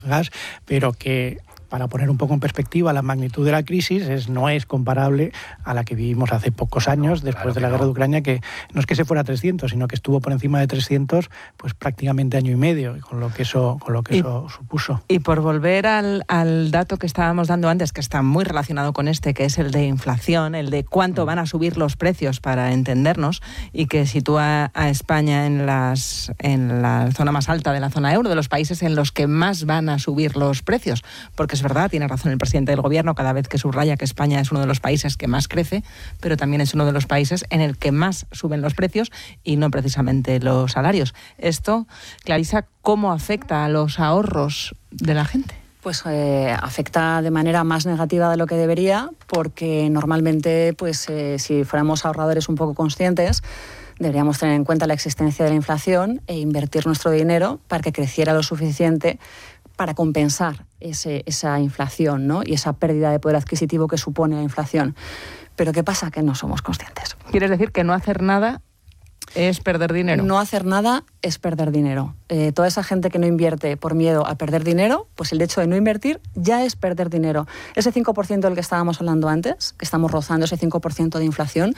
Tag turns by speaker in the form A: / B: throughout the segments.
A: gas, pero que, para poner un poco en perspectiva, la magnitud de la crisis no es comparable a la que vivimos hace pocos años, después de la guerra de Ucrania, que no es que se fuera a 300, sino que estuvo por encima de 300 pues prácticamente año y medio, con lo que eso supuso.
B: Y por volver al dato que estábamos dando antes, que está muy relacionado con que es el de inflación, el de cuánto van a subir los precios, para entendernos, y que sitúa a España en la zona más alta de la zona euro, de los países en los que más van a subir los precios, porque es verdad, tiene razón el presidente del gobierno cada vez que subraya que España es uno de los países que más crece, pero también es uno de los países en el que más suben los precios y no precisamente los salarios. Esto, Clarisa, ¿cómo afecta a los ahorros de la gente?
C: Pues afecta de manera más negativa de lo que debería, porque normalmente, si fuéramos ahorradores un poco conscientes, deberíamos tener en cuenta la existencia de la inflación e invertir nuestro dinero para que creciera lo suficiente para compensar esa inflación, ¿no? Y esa pérdida de poder adquisitivo que supone la inflación. Pero ¿qué pasa? Que no somos conscientes.
B: ¿Quieres decir que no hacer nada es perder dinero?
C: No hacer nada es perder dinero. Toda esa gente que no invierte por miedo a perder dinero, pues el hecho de no invertir ya es perder dinero. Ese 5% del que estábamos hablando antes, que estamos rozando ese 5% de inflación,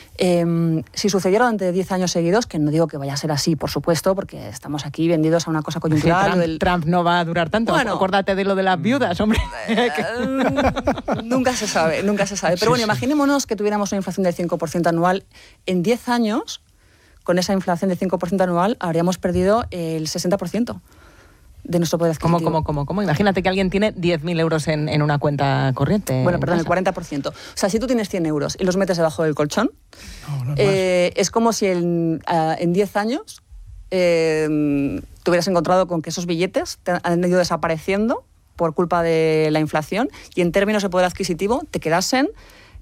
C: si sucediera durante 10 años seguidos, que no digo que vaya a ser así, por supuesto, porque estamos aquí vendidos a una cosa coyuntural.
B: Sí, Trump no va a durar tanto. Bueno, acuérdate de lo de las viudas, hombre.
C: Nunca se sabe. Pero bueno, imaginémonos que tuviéramos una inflación del 5% anual. En 10 años, con esa inflación del 5% anual, habríamos perdido el 60% de nuestro poder adquisitivo.
B: ¿Cómo? Imagínate que alguien tiene 10.000 euros en una cuenta corriente.
C: Bueno, perdón, el 40%. O sea, si tú tienes 100 euros y los metes debajo del colchón, es como si en 10 años te hubieras encontrado con que esos billetes han ido desapareciendo por culpa de la inflación, y en términos de poder adquisitivo te quedasen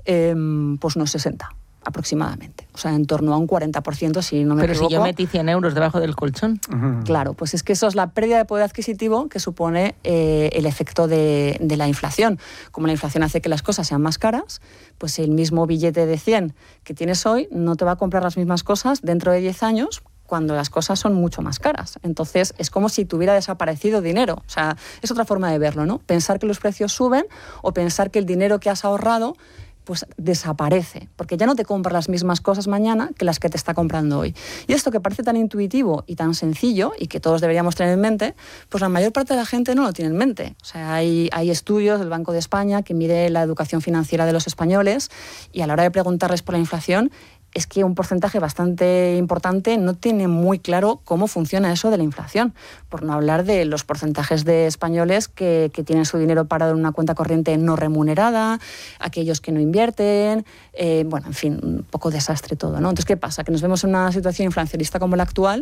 C: pues unos 60 aproximadamente. O sea, en torno a un 40%, si no me equivoco.
B: Pero si yo metí 100 euros debajo del colchón.
C: Claro, pues es que eso es la pérdida de poder adquisitivo que supone el efecto de la inflación. Como la inflación hace que las cosas sean más caras, pues el mismo billete de 100 que tienes hoy no te va a comprar las mismas cosas dentro de 10 años, cuando las cosas son mucho más caras. Entonces, es como si tuviera desaparecido dinero. O sea, es otra forma de verlo, ¿no? Pensar que los precios suben o pensar que el dinero que has ahorrado pues desaparece, porque ya no te compras las mismas cosas mañana que las que te está comprando hoy. Y esto, que parece tan intuitivo y tan sencillo, y que todos deberíamos tener en mente, pues la mayor parte de la gente no lo tiene en mente. O sea, hay estudios del Banco de España que mide la educación financiera de los españoles, y a la hora de preguntarles por la inflación, es que un porcentaje bastante importante no tiene muy claro cómo funciona eso de la inflación, por no hablar de los porcentajes de españoles que tienen su dinero parado en una cuenta corriente no remunerada, aquellos que no invierten, bueno, en fin, un poco desastre todo, ¿no? Entonces, ¿qué pasa? Que nos vemos en una situación inflacionista como la actual,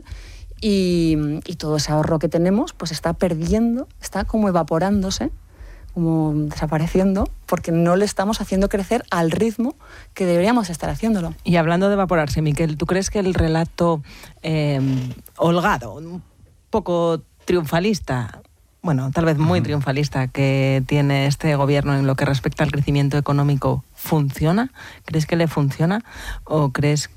C: y todo ese ahorro que tenemos pues está perdiendo, está como evaporándose, como desapareciendo, porque no le estamos haciendo crecer al ritmo que deberíamos estar haciéndolo.
B: Y hablando de evaporarse, Miquel, ¿tú crees que el relato holgado, un poco triunfalista, bueno, tal vez muy triunfalista, que tiene este gobierno en lo que respecta al crecimiento económico, funciona? ¿Crees que le funciona? ¿O crees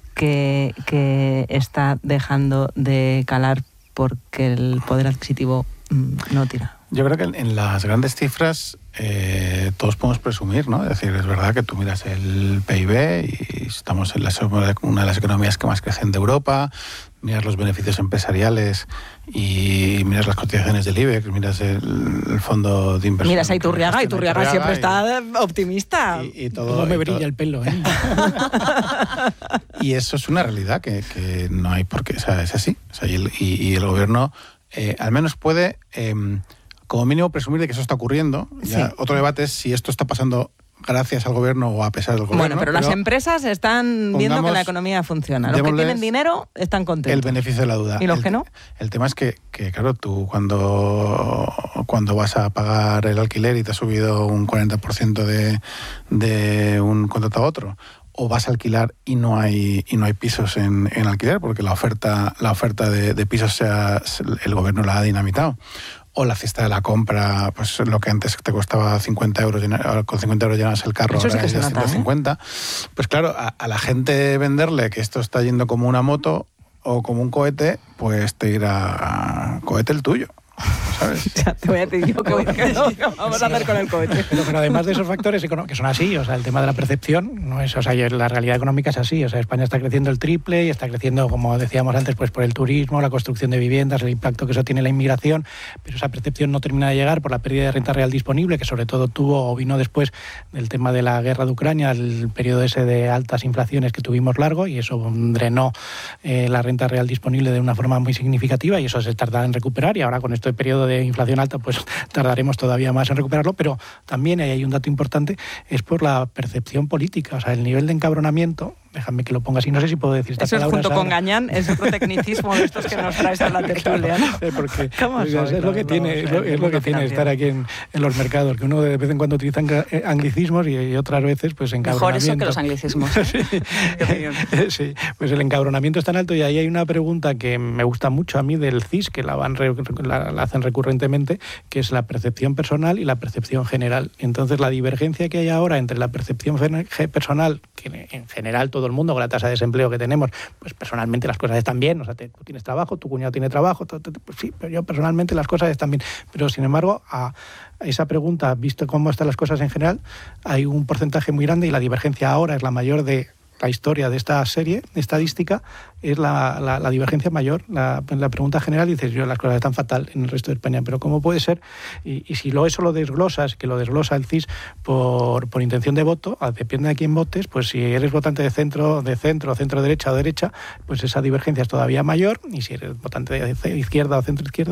B: que está dejando de calar porque el poder adquisititiva no tira?
D: Yo creo que en las grandes cifras todos podemos presumir, ¿no? Es decir, es verdad que tú miras el PIB y estamos en una de las economías que más crecen de Europa, miras los beneficios empresariales y miras las cotizaciones del IBEX, miras el fondo de inversión.
B: Miras a Iturriaga siempre está optimista.
D: Y todo
A: me brilla el pelo, ¿eh?
D: Y eso es una realidad que no hay por qué, o sea, es así. O sea, y el gobierno al menos puede como mínimo presumir de que eso está ocurriendo. Ya, sí. Otro debate es si esto está pasando gracias al gobierno o a pesar del gobierno.
B: Bueno, pero las empresas están viendo que la economía funciona. Los que tienen dinero están contentos.
D: El beneficio de la duda.
B: ¿Y los que no?
D: El tema es que claro, tú cuando vas a pagar el alquiler y te ha subido un 40% de un contrato a otro, o vas a alquilar y no hay pisos en alquiler, porque la oferta de pisos el gobierno la ha dinamitado. O la cesta de la compra, pues lo que antes te costaba 50 euros, con 50 euros llenas el carro,
B: eso sí
D: ahora es de 150. Pues claro, a la gente venderle que esto está yendo como una moto o como un cohete, pues te dirá, cohete el tuyo. ¿sabes?
B: Ya te voy a decir yo que vamos a hacer con el coche.
A: Pero además de esos factores que son así, o sea, el tema de la percepción no es, o sea, la realidad económica es así, o sea, España está creciendo el triple y está creciendo, como decíamos antes, pues por el turismo, la construcción de viviendas, el impacto que eso tiene en la inmigración, pero esa percepción no termina de llegar por la pérdida de renta real disponible, que sobre todo tuvo o vino después del tema de la guerra de Ucrania, el periodo ese de altas inflaciones que tuvimos largo, y eso drenó la renta real disponible de una forma muy significativa, y eso se tarda en recuperar, y ahora con este periodo de inflación alta pues tardaremos todavía más en recuperarlo, pero también hay un dato importante, es por la percepción política, o sea, el nivel de encabronamiento, déjame que lo ponga así, no sé si puedo decir esta
B: palabra. Eso es junto con Gañán, es otro tecnicismo de estos que nos traes a la tertulia, ¿no?
A: Porque es lo que tiene, es lo que tiene estar aquí en los mercados, que uno de vez en cuando utiliza anglicismos y otras veces pues encabronamiento.
C: Mejor eso que los anglicismos.
A: Sí, pues el encabronamiento es tan alto, y ahí hay una pregunta que me gusta mucho a mí del CIS, que la hacen recurrentemente, que es la percepción personal y la percepción general. Entonces la divergencia que hay ahora entre la percepción personal, que en general todo el mundo con la tasa de desempleo que tenemos, pues personalmente las cosas están bien, o sea, tú tienes trabajo, tu cuñado tiene trabajo, pues sí, pero yo personalmente las cosas están bien. Pero sin embargo, a esa pregunta, visto cómo están las cosas en general, hay un porcentaje muy grande, y la divergencia ahora es la mayor de la historia de esta serie estadística, es la divergencia mayor. La pregunta general dices, las cosas están fatal en el resto de España, pero ¿cómo puede ser? Y si eso lo desglosas, que lo desglosa el CIS por intención de voto, depende de quién votes, pues si eres votante de centro, centro-derecha o derecha, pues esa divergencia es todavía mayor, y si eres votante de izquierda o centro-izquierda,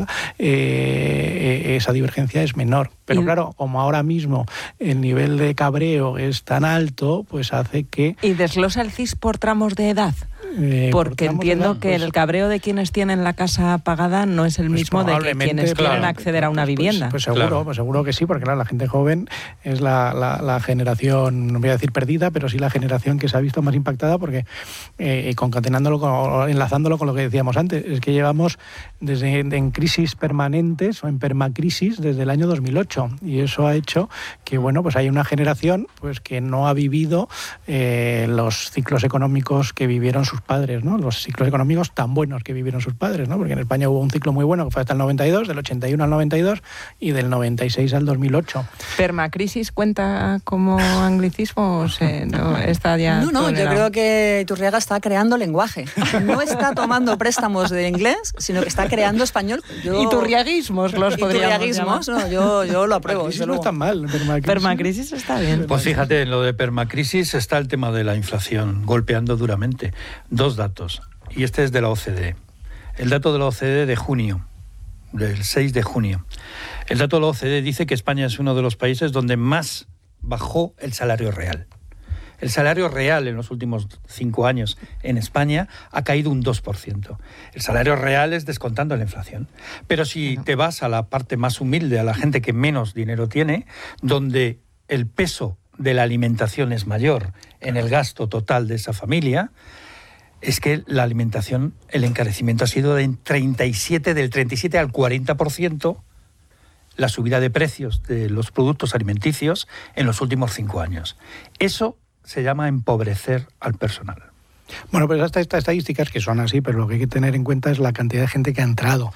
A: esa divergencia es menor. Pero claro, como ahora mismo el nivel de cabreo es tan alto, pues hace que...
B: ¿Y desglosa el CIS por tramos de edad? Porque entiendo que el cabreo de quienes tienen la casa pagada no es el mismo de quienes quieren acceder a una vivienda.
A: Pues seguro que sí, porque claro, la gente joven es la generación, no voy a decir perdida, pero sí la generación que se ha visto más impactada, porque enlazándolo con lo que decíamos antes, es que llevamos en crisis permanentes o en permacrisis desde el año 2008, y eso ha hecho que pues hay una generación pues que no ha vivido los ciclos económicos que vivieron sus padres, ¿no? Los ciclos económicos tan buenos que vivieron sus padres, ¿no? Porque en España hubo un ciclo muy bueno que fue hasta el 92, del 81 al 92 y del 96 al 2008.
B: ¿Permacrisis cuenta como anglicismo? No, está ya
C: yo creo que Iturriaga está creando lenguaje. No está tomando préstamos de inglés, sino que está creando español.
B: Iturriaguismos los podríamos llamar.
C: No, yo lo apruebo.
A: No está mal.
B: Permacrisis está bien.
E: Pues fíjate, en lo de permacrisis está el tema de la inflación golpeando duramente. 2 datos, y este es de la OCDE. El dato de la OCDE de junio, del 6 de junio. El dato de la OCDE dice que España es uno de los países donde más bajó el salario real. El salario real en los últimos 5 años en España ha caído un 2%. El salario real es descontando la inflación. Pero si te vas a la parte más humilde, a la gente que menos dinero tiene, donde el peso de la alimentación es mayor en el gasto total de esa familia, es que la alimentación, el encarecimiento ha sido del 37 al 40%, la subida de precios de los productos alimenticios en los últimos 5 años. Eso se llama empobrecer al personal.
A: Bueno, pues estas estadísticas que son así, pero lo que hay que tener en cuenta es la cantidad de gente que ha entrado.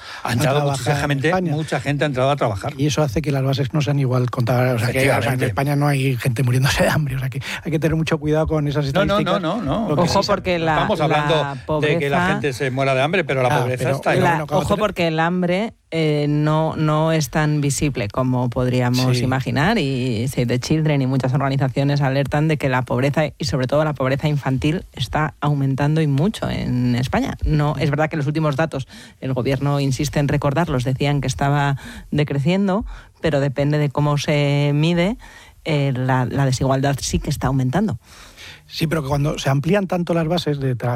E: Mucha gente ha entrado a trabajar.
A: Y eso hace que las bases no sean igual contadas. O sea, que en España no hay gente muriéndose de hambre. O sea, que hay que tener mucho cuidado con esas estadísticas.
E: No.
B: Ojo, porque
E: estamos hablando
B: pobreza,
E: de que la gente se muera de hambre, pero la pobreza está ahí.
B: Ojo, porque el hambre no es tan visible como podríamos imaginar, y Save the Children y muchas organizaciones alertan de que la pobreza, y sobre todo la pobreza infantil, está aumentando y mucho en España. No, es verdad que los últimos datos, el gobierno insiste en recordarlos, decían que estaba decreciendo, pero depende de cómo se mide, la desigualdad sí que está aumentando.
A: Sí, pero que cuando se amplían tanto las bases,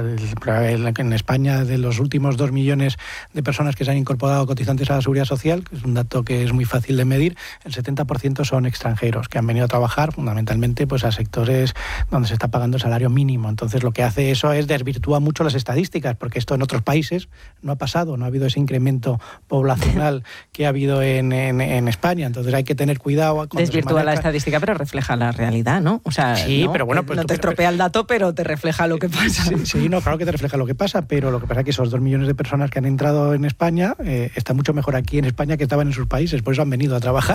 A: en España de los últimos 2 millones de personas que se han incorporado cotizantes a la Seguridad Social, que es un dato que es muy fácil de medir, el 70% son extranjeros que han venido a trabajar fundamentalmente pues a sectores donde se está pagando el salario mínimo. Entonces lo que hace eso es desvirtúa mucho las estadísticas, porque esto en otros países no ha pasado, no ha habido ese incremento poblacional que ha habido en España. Entonces hay que tener cuidado.
B: Desvirtúa la estadística, pero refleja la realidad, ¿no? O sea,
A: sí, pero bueno, pues
B: no te estropea real dato, pero te refleja lo que pasa.
A: Sí, no, claro que te refleja lo que pasa, pero lo que pasa es que esos 2 millones de personas que han entrado en España están mucho mejor aquí en España que estaban en sus países, por eso han venido a trabajar.